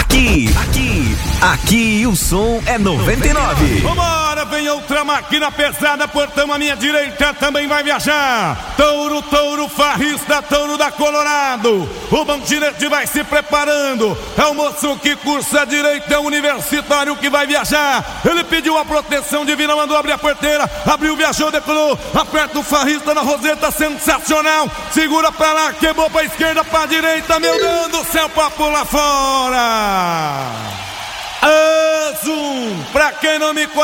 Aqui o som é 99. Vambora, vem outra máquina pesada, portão à minha direita também vai viajar. Touro, farrista, touro da Colorado. O Bandirete vai se preparando. É o moço que cursa a direita, é o universitário que vai viajar. Ele pediu a proteção divina, mandou abrir a porteira. Abriu, viajou, decolou. Aperta o farrista na roseta, sensacional. Segura pra lá, quebrou pra esquerda, pra direita. Meu Deus do céu, pra pular fora. Azul, pra quem não me conhece.